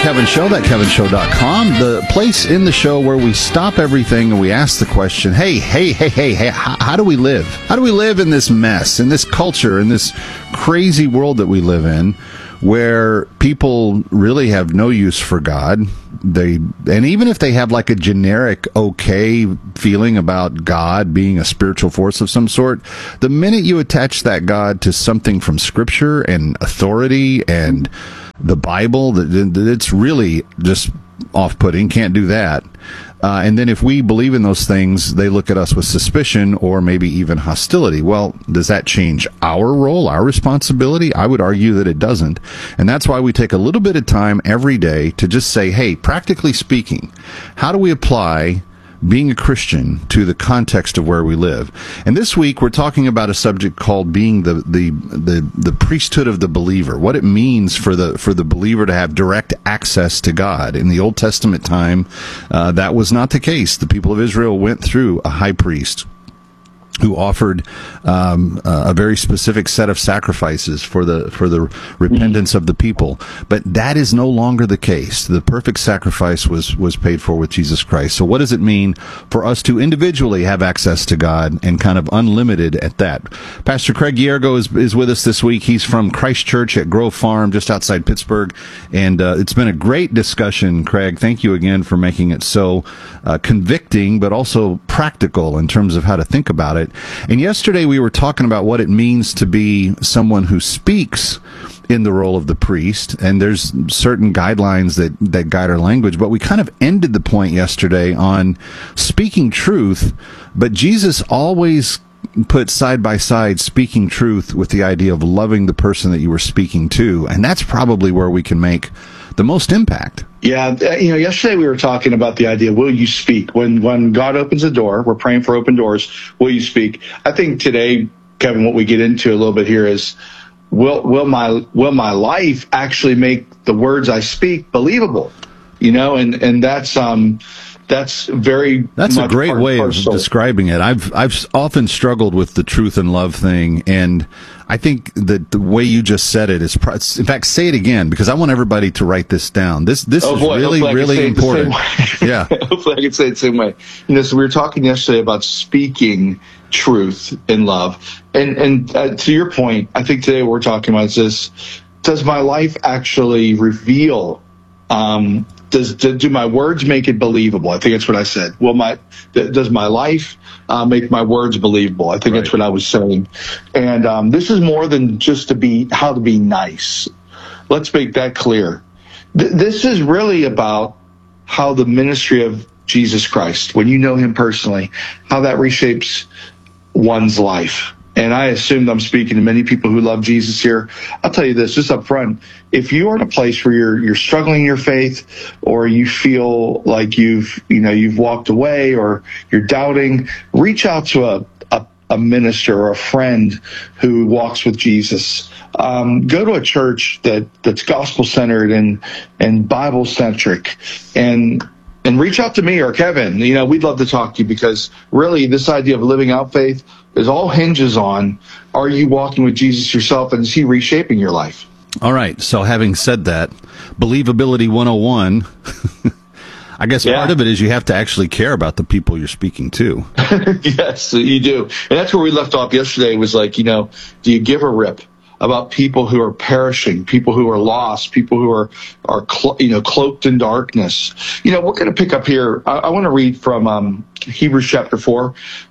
Kevin Show, thatkevinshow.com, the place in the show where we stop everything and we ask the question, hey, how do we live? How do we live in this mess, in this culture, in this crazy world that we live in, where people really have no use for God? And even if they have like a generic okay feeling about God being a spiritual force of some sort, the minute you attach that God to something from Scripture and authority and the Bible, it's really just off-putting. Can't do that. And then if we believe in those things, they look at us with suspicion or maybe even hostility. Well, does that change our role, our responsibility? I would argue that it doesn't. And that's why we take a little bit of time every day to just say, hey, practically speaking, how do we apply being a Christian to the context of where we live? And this week we're talking about a subject called being the priesthood of the believer. What it means for the believer to have direct access to God. In the Old Testament time, that was not the case. The people of Israel went through a high priest who offered a very specific set of sacrifices for the repentance of the people. But that is no longer the case. The perfect sacrifice was paid for with Jesus Christ. So what does it mean for us to individually have access to God and kind of unlimited at that? Pastor Craig Yergo is with us this week. He's from Christ Church at Grove Farm, just outside Pittsburgh. And it's been a great discussion, Craig. Thank you again for making it so convicting, but also practical in terms of how to think about it. And yesterday we were talking about what it means to be someone who speaks in the role of the priest, and there's certain guidelines that guide our language, but we kind of ended the point yesterday on speaking truth, but Jesus always put side by side speaking truth with the idea of loving the person that you were speaking to, and that's probably where we can make the most impact. Yeah, yesterday we were talking about the idea, will you speak? When God opens a door, we're praying for open doors, will you speak? I think today, Kevin, what we get into a little bit here is, will my life actually make the words I speak believable? And that's a great way of describing it. I've often struggled with the truth and love thing, and I think that the way you just said it is, in fact, say it again, because I want everybody to write this down. This is really important. Yeah. Hopefully I can say it the same way. So we were talking yesterday about speaking truth in love. And to your point, I think today what we're talking about is this: does my life actually reveal, do my words make it believable? I think that's what I said. Does my life make my words believable? I think That's what I was saying. And this is more than just how to be nice. Let's make that clear. This is really about how the ministry of Jesus Christ, when you know him personally, how that reshapes one's life. And I assume I'm speaking to many people who love Jesus here. I'll tell you this, just up front, if you are in a place where you're struggling in your faith, or you feel like you've walked away, or you're doubting, reach out to a minister or a friend who walks with Jesus. Go to a church that's gospel-centered and Bible-centric, and reach out to me or Kevin. We'd love to talk to you, because really this idea of living out faith is all hinges on, are you walking with Jesus yourself, and is he reshaping your life? All right. So having said that, Believability 101, I guess part of it is you have to actually care about the people you're speaking to. Yes, you do. And that's where we left off yesterday, was like, do you give a rip about people who are perishing, people who are lost, people who are cloaked in darkness? We're going to pick up here. I want to read from Hebrews chapter 4.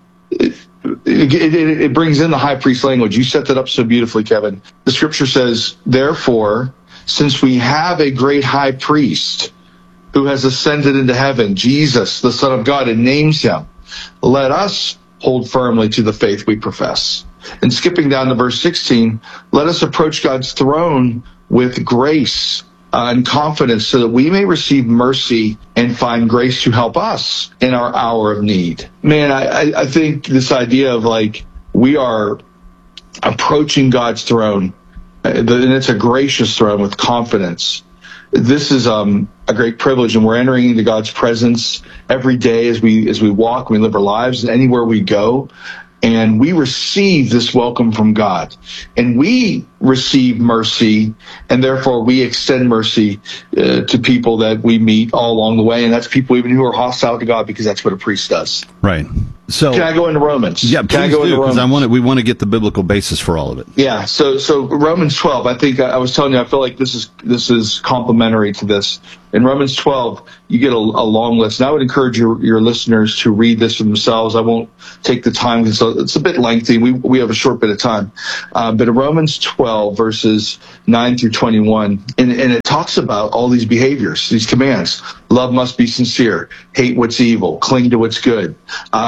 It brings in the high priest language. You set that up so beautifully, Kevin. The scripture says, therefore, since we have a great high priest who has ascended into heaven, Jesus, the Son of God, and names him, let us hold firmly to the faith we profess. And skipping down to verse 16, let us approach God's throne with grace and confidence, so that we may receive mercy and find grace to help us in our hour of need. Man, I think this idea of we are approaching God's throne, and it's a gracious throne with confidence. This is a great privilege, and we're entering into God's presence every day as we walk, we live our lives, and anywhere we go. And we receive this welcome from God. And we receive mercy, and therefore we extend mercy to people that we meet all along the way. And that's people even who are hostile to God, because that's what a priest does. Right. So can I go into Romans? Yeah, can I go do, into Romans? We want to get the biblical basis for all of it. Yeah. So Romans 12. I think I was telling you, I feel like this is complementary to this. In Romans 12, you get a long list. And I would encourage your listeners to read this for themselves. I won't take the time because it's a bit lengthy. We have a short bit of time. But in Romans 12, verses 9 through 21, and it talks about all these behaviors, these commands. Love must be sincere. Hate what's evil. Cling to what's good.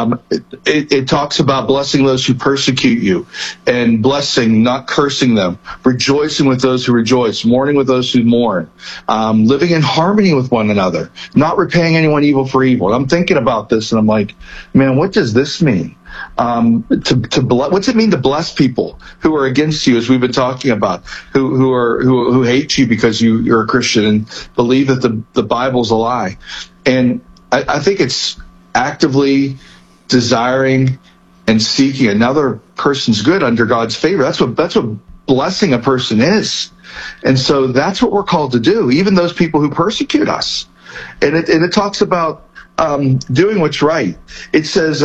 It talks about blessing those who persecute you, and blessing, not cursing them. Rejoicing with those who rejoice. Mourning with those who mourn. Living in harmony with one another. Not repaying anyone evil for evil. I'm thinking about this, and I'm like, man, what does this mean? What's it mean to bless people who are against you, as we've been talking about, who hate you because you're a Christian and believe that the Bible's a lie? And I think it's actively desiring and seeking another person's good under God's favor. That's what blessing a person is. And so that's what we're called to do, even those people who persecute us. And it talks about doing what's right. It says,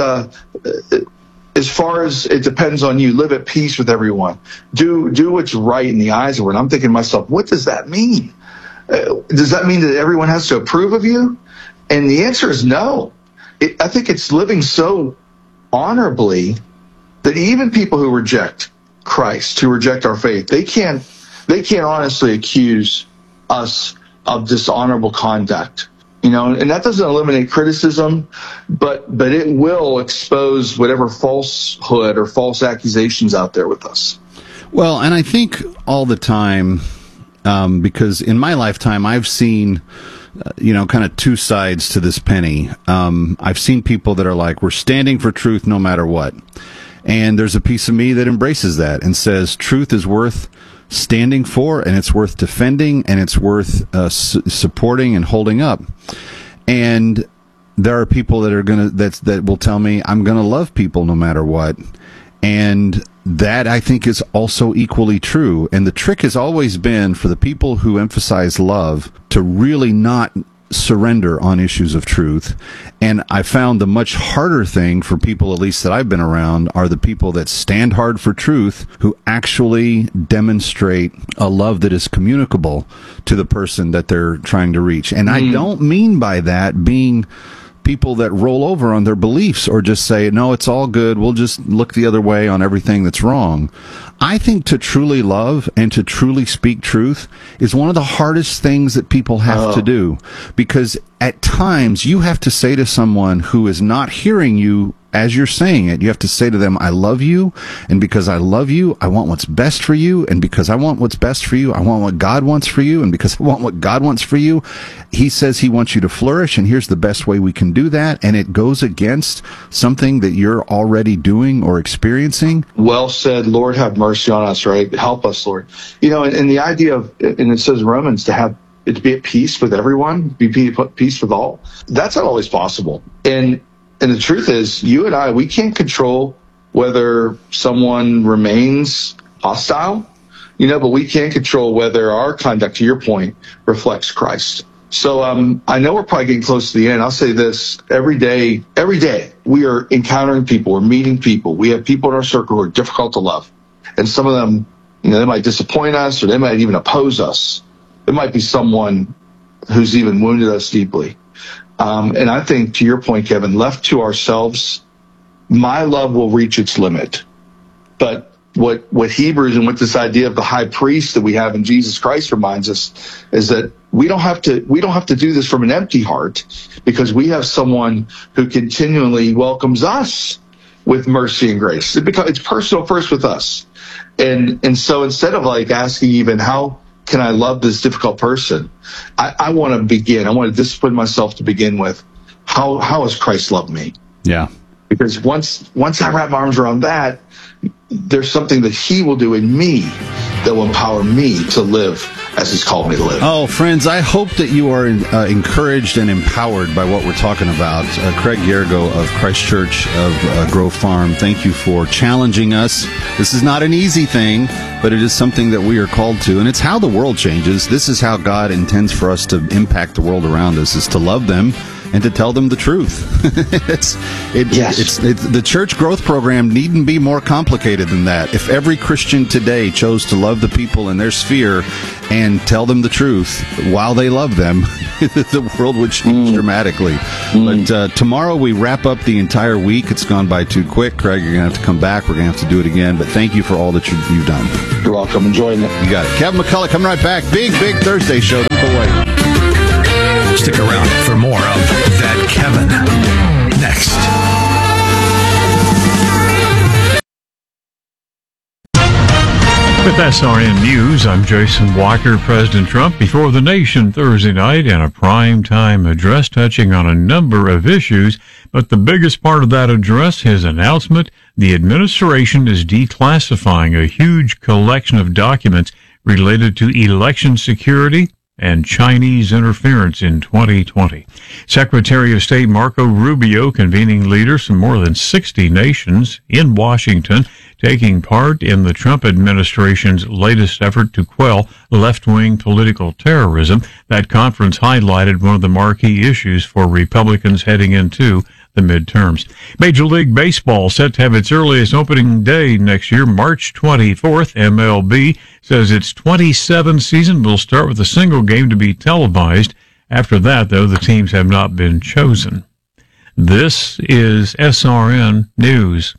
as far as it depends on you, live at peace with everyone. Do what's right in the eyes of everyone. I'm thinking to myself, what does that mean? Does that mean that everyone has to approve of you? And the answer is no. I think it's living so honorably that even people who reject Christ, who reject our faith, they can't honestly accuse us of dishonorable conduct. And that doesn't eliminate criticism, but it will expose whatever falsehood or false accusations out there with us. Well, and I think all the time, because in my lifetime, I've seen, kind of two sides to this penny. I've seen people that are like, we're standing for truth no matter what. And there's a piece of me that embraces that and says truth is worth standing for, and it's worth defending, and it's worth supporting and holding up. And there are people that are that will tell me I'm gonna love people no matter what, and that I think is also equally true. And the trick has always been for the people who emphasize love to really not surrender on issues of truth. And I found the much harder thing for people, at least that I've been around, are the people that stand hard for truth, who actually demonstrate a love that is communicable to the person that they're trying to reach. And I don't mean by that being people that roll over on their beliefs or just say, no, it's all good, we'll just look the other way on everything that's wrong. I think to truly love and to truly speak truth is one of the hardest things that people have to do, because at times you have to say to someone who is not hearing you as you're saying it, you have to say to them, I love you, and because I love you, I want what's best for you, and because I want what's best for you, I want what God wants for you, and because I want what God wants for you, He says He wants you to flourish, and here's the best way we can do that, and it goes against something that you're already doing or experiencing. Well said. Lord, have mercy on us, right? Help us, Lord. And the idea of, and it says in Romans, to be at peace with everyone, be at peace with all, that's not always possible. And the truth is, you and I, we can't control whether someone remains hostile, but we can control whether our conduct, to your point, reflects Christ. So I know we're probably getting close to the end. I'll say this, every day, we are encountering people, we're meeting people. We have people in our circle who are difficult to love. And some of them, they might disappoint us, or they might even oppose us. It might be someone who's even wounded us deeply. And I think, to your point, Kevin, left to ourselves, my love will reach its limit. But what Hebrews and what this idea of the high priest that we have in Jesus Christ reminds us is that we don't have to do this from an empty heart, because we have someone who continually welcomes us with mercy and grace. It's personal first with us. And so instead of like asking even how can I love this difficult person, I want to discipline myself to begin with. How has Christ loved me? Yeah. Because once I wrap my arms around that, there's something that He will do in me that will empower me to live as He's called me to live. Oh, friends, I hope that you are encouraged and empowered by what we're talking about. Craig Yergo of Christ Church of Grove Farm, thank you for challenging us. This is not an easy thing, but it is something that we are called to, and it's how the world changes. This is how God intends for us to impact the world around us, is to love them and to tell them the truth. The church growth program needn't be more complicated than that. If every Christian today chose to love the people in their sphere and tell them the truth while they love them, the world would change dramatically. But tomorrow we wrap up the entire week. It's gone by too quick. Craig, you're going to have to come back. We're going to have to do it again. But thank you for all that you've done. You're welcome. Enjoying it. You got it. Kevin McCullough coming right back. Big Thursday show. Don't go away. Stick around for more of That Kevin next. With SRN News, I'm Jason Walker. President Trump before the nation Thursday night in a primetime address touching on a number of issues. But the biggest part of that address, his announcement, the administration is declassifying a huge collection of documents related to election security and Chinese interference in 2020. Secretary of State Marco Rubio convening leaders from more than 60 nations in Washington, taking part in the Trump administration's latest effort to quell left-wing political terrorism. That conference highlighted one of the marquee issues for Republicans heading into the midterms. Major League Baseball set to have its earliest opening day next year, March 24th. MLB says its 27th season will start with a single game to be televised. After that, though, the teams have not been chosen. This is SRN News.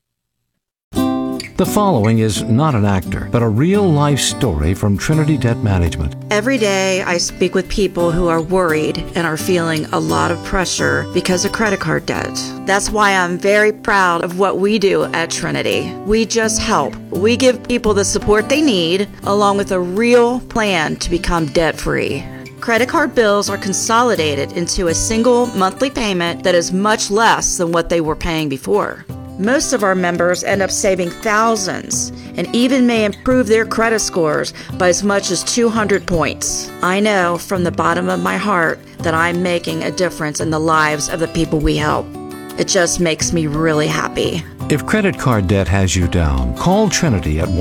The following is not an actor, but a real-life story from Trinity Debt Management. Every day I speak with people who are worried and are feeling a lot of pressure because of credit card debt. That's why I'm very proud of what we do at Trinity. We just help. We give people the support they need, along with a real plan to become debt-free. Credit card bills are consolidated into a single monthly payment that is much less than what they were paying before. Most of our members end up saving thousands and even may improve their credit scores by as much as 200 points. I know from the bottom of my heart that I'm making a difference in the lives of the people we help. It just makes me really happy. If credit card debt has you down, call Trinity at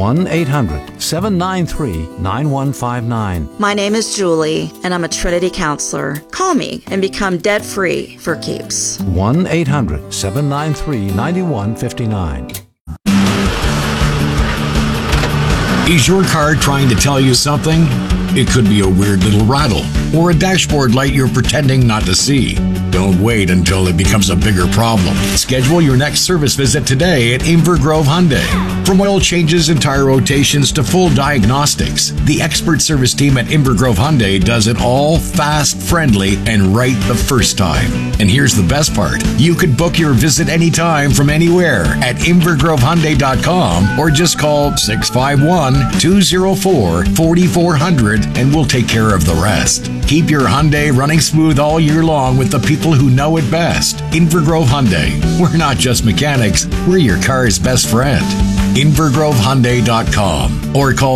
1-800-793-9159. My name is Julie, and I'm a Trinity counselor. Call me and become debt-free for keeps. 1-800-793-9159. Is your car trying to tell you something? It could be a weird little rattle or a dashboard light you're pretending not to see. Don't wait until it becomes a bigger problem. Schedule your next service visit today at Inver Grove Hyundai. From oil changes and tire rotations to full diagnostics, the expert service team at Inver Grove Hyundai does it all fast, friendly, and right the first time. And here's the best part. You could book your visit anytime from anywhere at InvergroveHyundai.com or just call 651-204-4400 and we'll take care of the rest. Keep your Hyundai running smooth all year long with the people who know it best. Inver Grove Hyundai. We're not just mechanics, we're your car's best friend. InvergroveHyundai.com or call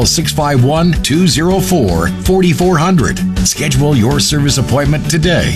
651-204-4400. Schedule your service appointment today.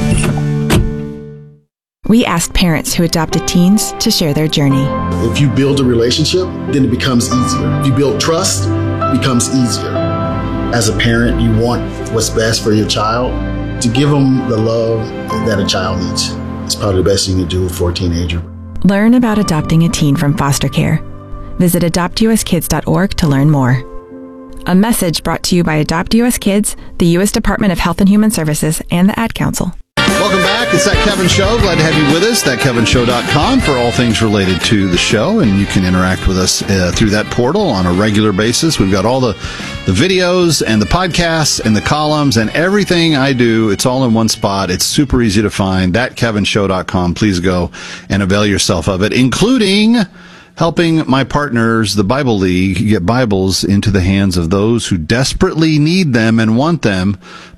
We asked parents who adopted teens to share their journey. If you build a relationship, then it becomes easier. If you build trust, it becomes easier. As a parent, you want what's best for your child. To give them the love that a child needs. It's probably the best thing to do for a teenager. Learn about adopting a teen from foster care. Visit adoptuskids.org to learn more. A message brought to you by Adopt US Kids, the U.S. Department of Health and Human Services, and the Ad Council. Welcome back. It's That Kevin Show. Glad to have you with us. ThatKevinShow.com for all things related to the show, and you can interact with us through that portal on a regular basis. We've got all the videos and the podcasts and the columns and everything I do. It's all in one spot. It's super easy to find. ThatKevinShow.com. Please go and avail yourself of it, including helping my partners, the Bible League, get Bibles into the hands of those who desperately need them and want them,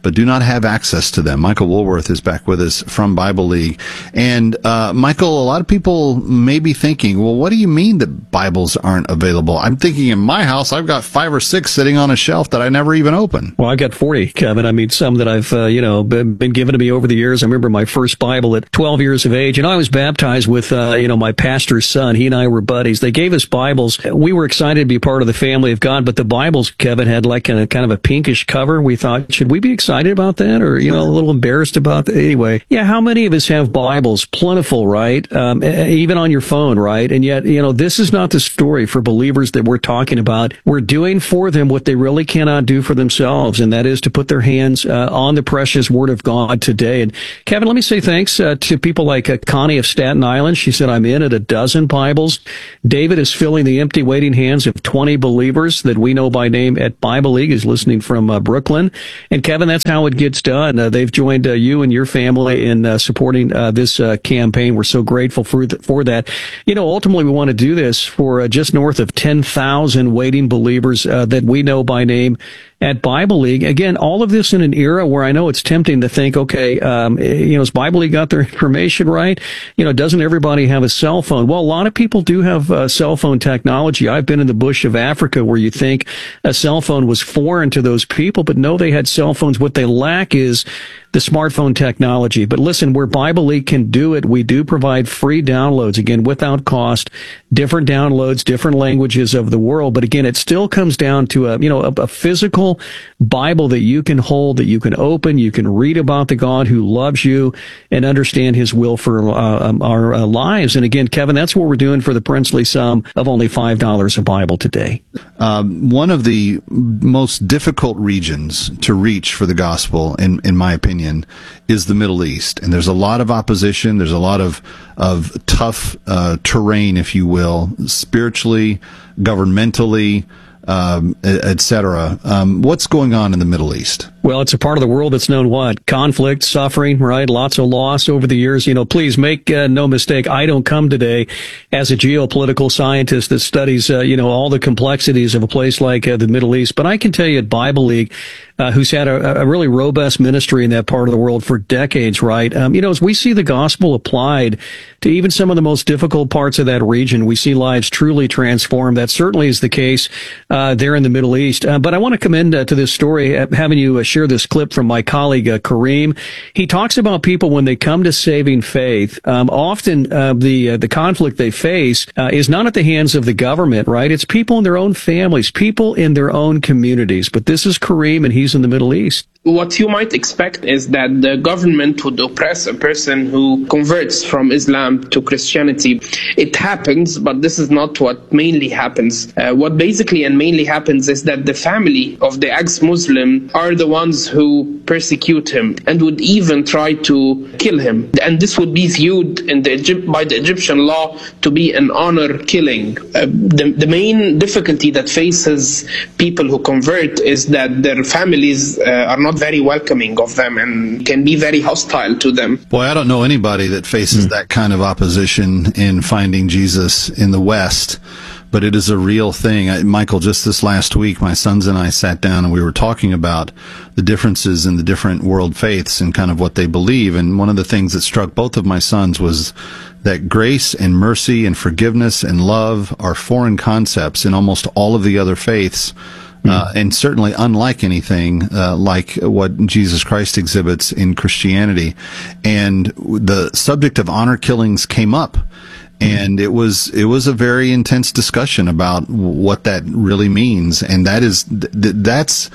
but do not have access to them. Michael Woolworth is back with us from Bible League. And Michael, a lot of people may be thinking, well, what do you mean that Bibles aren't available? I'm thinking in my house, I've got 5 or 6 sitting on a shelf that I never even open. Well, I've got 40, Kevin. I mean, some that I've, been given to me over the years. I remember my first Bible at 12 years of age, and I was baptized with, my pastor's son. He and I were buddies. They gave us Bibles. We were excited to be part of the family of God, but the Bibles, Kevin, had like kind of a pinkish cover. We thought, should we be excited about that, or, a little embarrassed about that? Anyway, yeah, how many of us have Bibles? Plentiful, right? Even on your phone, right? And yet, this is not the story for believers that we're talking about. We're doing for them what they really cannot do for themselves, and that is to put their hands on the precious Word of God today. And Kevin, let me say thanks to people like Connie of Staten Island. She said, I'm in at 12 Bibles. David is filling the empty waiting hands of 20 believers that we know by name at Bible League, is listening from Brooklyn. And Kevin, that's how it gets done. They've joined you and your family in supporting this campaign. We're so grateful for that. Ultimately, we want to do this for just north of 10,000 waiting believers that we know by name at Bible League. Again, all of this in an era where I know it's tempting to think, okay, has Bible League got their information right? Doesn't everybody have a cell phone? Well, a lot of people do have cell phone technology. I've been in the bush of Africa where you think a cell phone was foreign to those people, but no, they had cell phones. What they lack is the smartphone technology. But listen, where Bible League can do it, we do provide free downloads, again, without cost, different downloads, different languages of the world. But again, it still comes down to a physical Bible that you can hold, that you can open, you can read about the God who loves you and understand his will for our lives. And again, Kevin, that's what we're doing for the princely sum of only $5 a Bible today. One of the most difficult regions to reach for the gospel, in my opinion, is the Middle East. And there's a lot of opposition. There's a lot of tough terrain, if you will, spiritually, governmentally, etc. What's going on in the Middle East? Well, it's a part of the world that's known what? Conflict, suffering, right? Lots of loss over the years. Please make no mistake. I don't come today as a geopolitical scientist that studies, all the complexities of a place like the Middle East. But I can tell you at Bible League, who's had a really robust ministry in that part of the world for decades, right? As we see the gospel applied to even some of the most difficult parts of that region, we see lives truly transformed. That certainly is the case there in the Middle East. But I want to come into this story, having you share this clip from my colleague Kareem. He talks about people when they come to saving faith. Often the conflict they face is not at the hands of the government, right? It's people in their own families, people in their own communities. But this is Kareem, and he's in the Middle East. What you might expect is that the government would oppress a person who converts from Islam to Christianity. It happens, but this is not what mainly happens. What basically and mainly happens is that the family of the ex-Muslim are the ones who persecute him and would even try to kill him. And this would be viewed in by the Egyptian law to be an honor killing. The main difficulty that faces people who convert is that their families are not very welcoming of them and can be very hostile to them. Boy, I don't know anybody that faces that kind of opposition in finding Jesus in the West, but it is a real thing. Michael, just this last week, my sons and I sat down and we were talking about the differences in the different world faiths and kind of what they believe. And one of the things that struck both of my sons was that grace and mercy and forgiveness and love are foreign concepts in almost all of the other faiths. And certainly unlike anything like what Jesus Christ exhibits in Christianity. And the subject of honor killings came up. And it was a very intense discussion about what that really means. And that's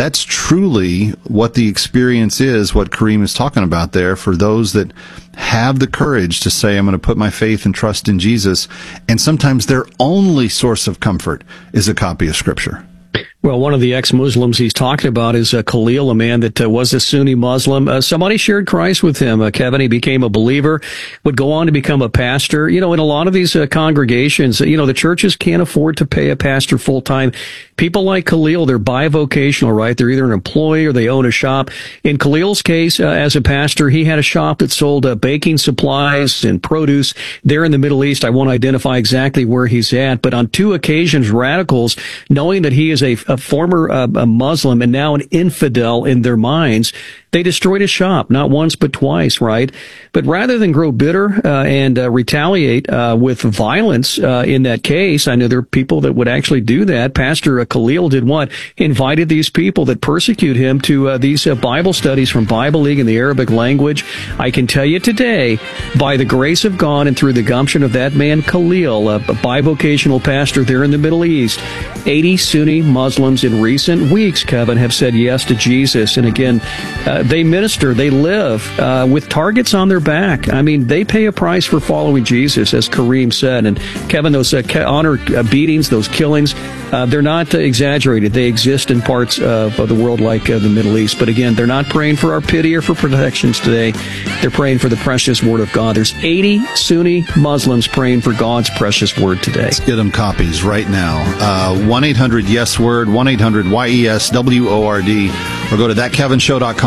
truly what the experience is, what Kareem is talking about there, for those that have the courage to say, I'm going to put my faith and trust in Jesus. And sometimes their only source of comfort is a copy of Scripture. Well, one of the ex-Muslims he's talking about is Khalil, a man that was a Sunni Muslim. Somebody shared Christ with him. Kevin, he became a believer, would go on to become a pastor. In a lot of these congregations, the churches can't afford to pay a pastor full-time. People like Khalil, they're bivocational, right? They're either an employee or they own a shop. In Khalil's case, as a pastor, he had a shop that sold baking supplies and produce there in the Middle East. I won't identify exactly where he's at, but on 2 occasions, radicals, knowing that he is a a former a Muslim and now an infidel in their minds. They destroyed his shop, not once but twice, right? But rather than grow bitter and retaliate with violence in that case, I know there are people that would actually do that. Pastor Khalil did what? He invited these people that persecute him to these Bible studies from Bible League in the Arabic language. I can tell you today, by the grace of God and through the gumption of that man Khalil, a bivocational pastor there in the Middle East, 80 Sunni Muslims in recent weeks, Kevin, have said yes to Jesus. And again, they minister, they live with targets on their back. I mean, they pay a price for following Jesus, as Kareem said. And Kevin, those honor beatings, those killings, they're not exaggerated. They exist in parts of the world like the Middle East. But again, they're not praying for our pity or for protections today. They're praying for the precious word of God. There's 80 Sunni Muslims praying for God's precious word today. Let's get them copies right now. 1-800-YES-WORD, 1-800-YES-WORD, or go to thatkevinshow.com.